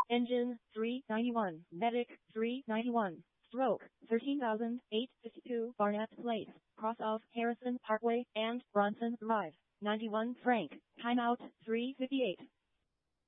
Engine 391. Medic 391. Stroke 13,852 Barnett Place, cross of Harrison Parkway and Bronson Drive. 91 Frank. Timeout 3:58.